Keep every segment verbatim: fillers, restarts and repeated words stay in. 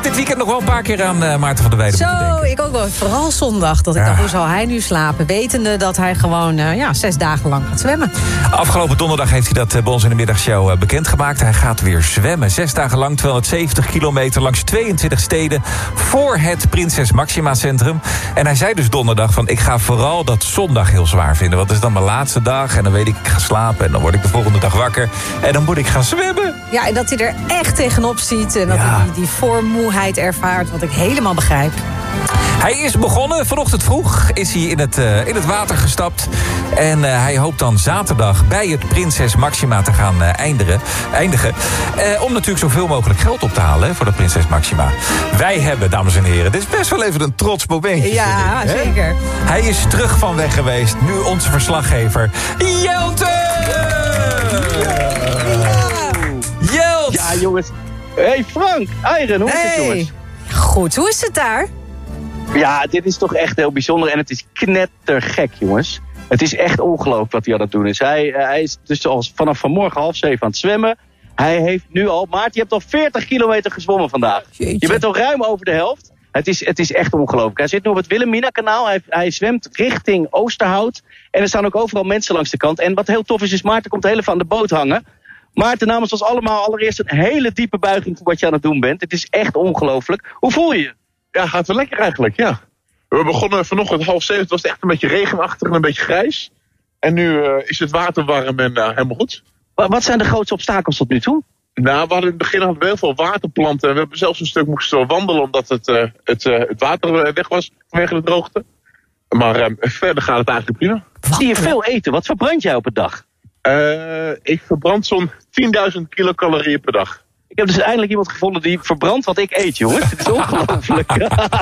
dit weekend nog wel een paar keer aan uh, Maarten van der Weijden moeten denken. Zo, ik ook wel. Vooral zondag. Dat ik Ja. dacht, hoe zal hij nu slapen? Wetende dat hij gewoon uh, ja, zes dagen lang gaat zwemmen. Afgelopen donderdag heeft hij dat uh, bij ons in de middagshow uh, bekendgemaakt. Hij gaat weer zwemmen. Zes dagen lang, tweehonderdzeventig kilometer langs tweeëntwintig steden voor het Prinses Máxima Centrum. En hij zei dus donderdag van, ik ga vooral dat zondag heel zwaar vinden. Want het is dan mijn laatste dag en dan weet ik, ik ga slapen en dan word ik de volgende dag wakker. En dan moet ik gaan zwemmen. Ja, en dat hij er echt tegenop ziet en dat Ja. hij die, die voormoeheid ervaart, wat ik helemaal begrijp. Hij is begonnen, vanochtend vroeg is hij in het, uh, in het water gestapt. En uh, hij hoopt dan zaterdag bij het Prinses Máxima te gaan uh, eindigen. eindigen. Uh, om natuurlijk zoveel mogelijk geld op te halen hè, voor de Prinses Máxima. Wij hebben, dames en heren, dit is best wel even een trots momentje. Ja, vind ik, hè? zeker. Hij is terug van weg geweest. Nu onze verslaggever, Jelte! Jelt! Ja, jongens. Hey Frank, Iron, hoe is het, Hey. jongens? Goed, hoe is het daar? Ja, dit is toch echt heel bijzonder en het is knettergek, jongens. Het is echt ongelooflijk wat hij aan het doen is. Hij, uh, hij is dus al vanaf vanmorgen half zeven aan het zwemmen. Hij heeft nu al, Maarten, je hebt al veertig kilometer gezwommen vandaag. Jeetje. Je bent al ruim over de helft. Het is, het is echt ongelooflijk. Hij zit nu op het Wilhelmina-kanaal. Hij, hij zwemt richting Oosterhout. En er staan ook overal mensen langs de kant. En wat heel tof is, is Maarten komt heel even aan de boot hangen. Maarten, namens ons allemaal allereerst een hele diepe buiging voor wat je aan het doen bent. Het is echt ongelooflijk. Hoe voel je je? Ja, gaat wel lekker eigenlijk, ja. We begonnen vanochtend half zeven. Het was echt een beetje regenachtig en een beetje grijs. En nu uh, is het water warm en uh, helemaal goed. Wa- Wat zijn de grootste obstakels tot nu toe? Nou, we hadden in het begin hadden we heel veel waterplanten. En we hebben zelfs een stuk moesten wandelen omdat het, uh, het, uh, het water uh, weg was vanwege de droogte. Maar uh, verder gaat het eigenlijk prima. Zie je veel eten? Wat verbrand jij op een dag? Uh, ik verbrand zo'n tienduizend kilocalorieën per dag. Ik heb dus eindelijk iemand gevonden die verbrandt wat ik eet, jongens. Het is ongelooflijk.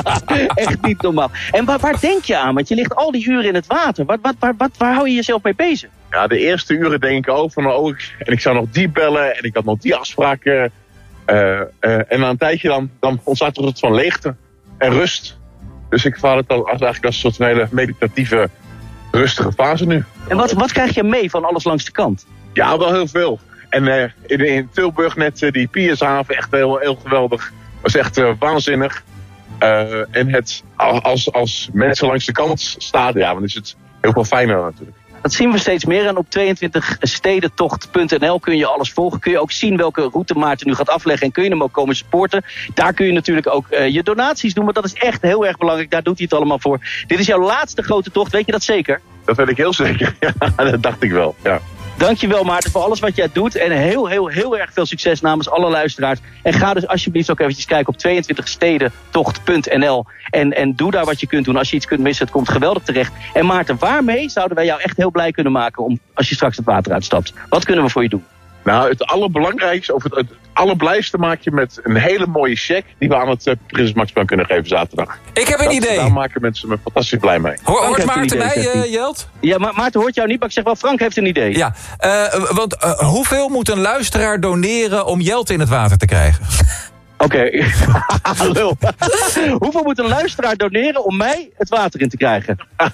Echt niet normaal. En waar, waar denk je aan? Want je ligt al die uren in het water. Wat, wat, waar, wat, waar hou je jezelf mee bezig? Ja, de eerste uren denk ik ook van, oh, ik, en ik zou nog die bellen en ik had nog die afspraken. Uh, uh, en na een tijdje dan, dan ontstaat er een soort van leegte en rust. Dus ik vaar het al als, eigenlijk als een soort van hele meditatieve, rustige fase nu. En wat, wat krijg je mee van alles langs de kant? Ja, wel heel veel. En uh, in, in Tilburg net uh, die Piershaven, echt heel, heel geweldig. Was echt uh, waanzinnig. Uh, en het, als, als mensen langs de kant staan, ja, dan is het heel veel fijner natuurlijk. Dat zien we steeds meer. En op tweeëntwintig stedentocht punt n l kun je alles volgen. Kun je ook zien welke route Maarten nu gaat afleggen. En kun je hem ook komen supporten. Daar kun je natuurlijk ook uh, je donaties doen. Maar dat is echt heel erg belangrijk. Daar doet hij het allemaal voor. Dit is jouw laatste grote tocht. Weet je dat zeker? Dat weet ik heel zeker. Ja, dat dacht ik wel. Ja. Dankjewel Maarten voor alles wat jij doet. En heel, heel, heel erg veel succes namens alle luisteraars. En ga dus alsjeblieft ook eventjes kijken op tweeëntwintig stedentocht punt n l. En, en doe daar wat je kunt doen. Als je iets kunt missen, het komt geweldig terecht. En Maarten, waarmee zouden wij jou echt heel blij kunnen maken om, als je straks het water uitstapt? Wat kunnen we voor je doen? Nou, het allerbelangrijkste, of het, het allerblijste maak je met een hele mooie cheque die we aan het uh, Prinses Máxima kunnen geven zaterdag. Ik heb een Dat, idee. Daar maken mensen me fantastisch blij mee. Hoor, hoort heeft een Maarten idee, mij, zegt hij. uh, Jelt? Ja, maar Maarten hoort jou niet, maar ik zeg wel, Frank heeft een idee. Ja, uh, want uh, hoeveel moet een luisteraar doneren om Jelte in het water te krijgen? Oké. Okay. Hallo. Hoeveel moet een luisteraar doneren om mij het water in te krijgen?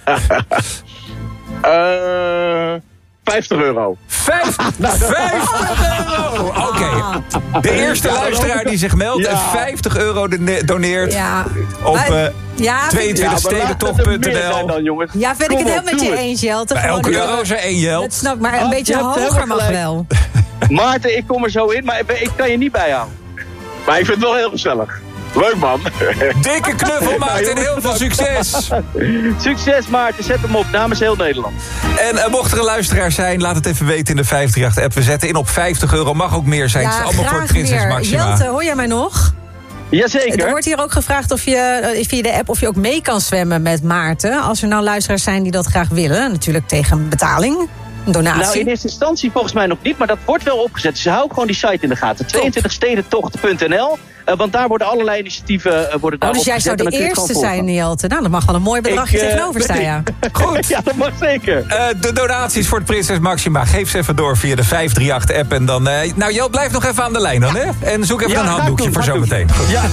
uh, vijftig euro. Vijf, vijftig euro! Oké, okay. De eerste luisteraar die zich meldt en vijftig euro doneert Ja. op uh, Ja, tweeëntwintig stedentocht punt n l. Ja, vind ik het heel met je eens, Jelte. Bij elke euro is er één Jelt. Dat snap ik, maar een Oh, beetje je hebt hoger helemaal mag gelijk. wel. Maarten, ik kom er zo in, maar ik kan je niet bijhouden. Maar ik vind het wel heel gezellig. Leuk man. Dikke knuffel Maarten en heel veel succes. Succes Maarten, zet hem op namens heel Nederland. En uh, mocht er een luisteraar zijn, laat het even weten in de vijf drie acht app. We zetten in op vijftig euro, mag ook meer zijn. Het is Ja, allemaal voor graag Prinses meer. Máxima. Jelte, hoor jij mij nog? Jazeker. Er wordt hier ook gevraagd of je uh, via de app of je ook mee kan zwemmen met Maarten. Als er nou luisteraars zijn die dat graag willen. Natuurlijk tegen betaling. Een donatie. Nou, in eerste instantie volgens mij nog niet, maar dat wordt wel opgezet. Dus hou gewoon die site in de gaten. tweeëntwintig stedentocht punt n l. Uh, want daar worden allerlei initiatieven uh, worden daar Oh, dus jij zou opgezet de en dan kun je het eerste gewoon zijn, volgen. Jelte. Nou, dat mag wel een mooi bedragje Ik, uh, tegenover staan, ja. Goed. Ja, dat mag zeker. Uh, de donaties voor het Prinses Máxima. Geef ze even door via de vijf drie acht app. En dan, uh, nou, Jelt, blijf nog even aan de lijn dan, hè? En zoek even Ja, een ga ik handdoekje doen, voor ga ik zometeen. doen. Ja.